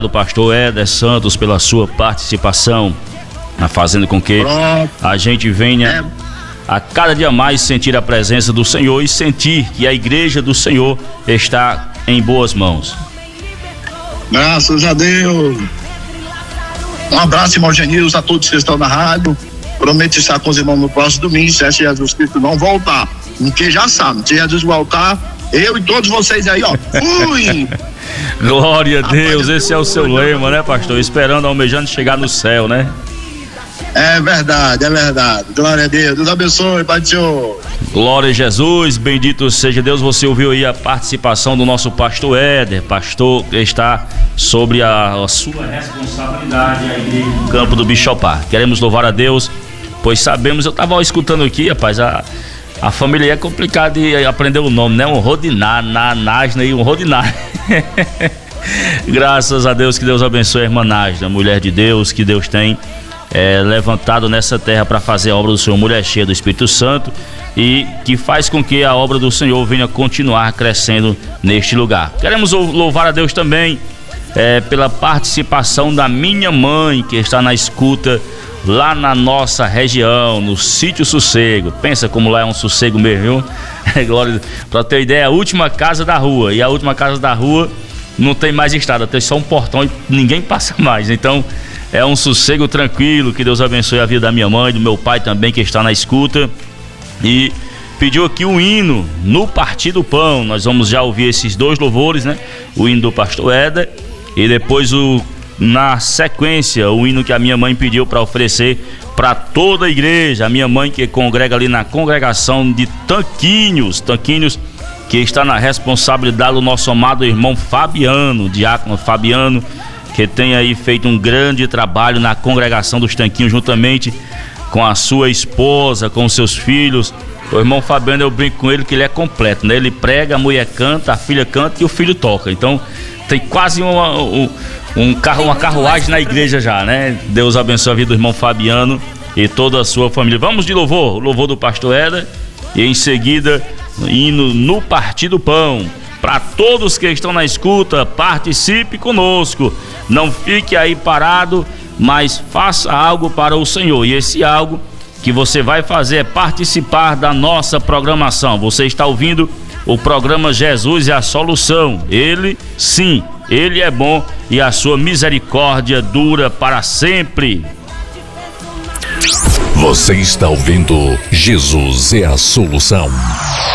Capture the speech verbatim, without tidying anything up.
do pastor Éder Santos pela sua participação, fazendo com que a gente venha a cada dia mais sentir a presença do Senhor e sentir que a igreja do Senhor está em boas mãos. Graças a Deus. Um abraço, irmão Genilson, a todos que estão na rádio. Prometo estar com os irmãos no próximo domingo, se Jesus Cristo não voltar. Porque já sabe, se Jesus voltar, eu e todos vocês aí, ó, fui! Glória a Deus, esse é o seu lema, né, pastor? Esperando, almejando chegar no céu, né? É verdade, é verdade. Glória a Deus, Deus abençoe, Pai do Senhor. Glória a Jesus, bendito seja Deus. Você ouviu aí a participação do nosso pastor Éder, pastor que está sobre a, a sua responsabilidade aí no campo do Bichopar. Queremos louvar a Deus, pois sabemos, eu estava escutando aqui, rapaz, a, a família é complicado de aprender o nome, né? Um Rodinar, na Nasna e um Rodinar. Graças a Deus, que Deus abençoe a irmã Nasna, mulher de Deus, que Deus tem É, levantado nessa terra para fazer a obra do Senhor, mulher cheia do Espírito Santo, e que faz com que a obra do Senhor venha continuar crescendo neste lugar. Queremos louvar a Deus também é, pela participação da minha mãe, que está na escuta lá na nossa região, no Sítio Sossego. Pensa como lá é um sossego mesmo, viu? Glória, para ter ideia, a última casa da rua, e a última casa da rua não tem mais estrada, tem só um portão e ninguém passa mais. Então é um sossego tranquilo. Que Deus abençoe a vida da minha mãe, do meu pai também, que está na escuta. E pediu aqui um hino, No Partir do Pão. Nós vamos já ouvir esses dois louvores, né? O hino do pastor Éder e depois o, na sequência, o hino que a minha mãe pediu para oferecer para toda a igreja. A minha mãe que congrega ali na congregação de Tanquinhos, Tanquinhos, que está na responsabilidade do nosso amado irmão Fabiano, diácono Fabiano, que tem aí feito um grande trabalho na congregação dos Tanquinhos, juntamente com a sua esposa, com os seus filhos. O irmão Fabiano, eu brinco com ele que ele é completo, né? Ele prega, a mulher canta, a filha canta e o filho toca. Então tem quase uma, um, um carro, uma carruagem na igreja já, né? Deus abençoe a vida do irmão Fabiano e toda a sua família. Vamos de louvor, o louvor do pastor Éder, e em seguida hino No Partir do Pão. Para todos que estão na escuta, participe conosco. Não fique aí parado, mas faça algo para o Senhor. E esse algo que você vai fazer é participar da nossa programação. Você está ouvindo o programa Jesus é a Solução. Ele, sim, Ele é bom e a sua misericórdia dura para sempre. Você está ouvindo Jesus é a Solução.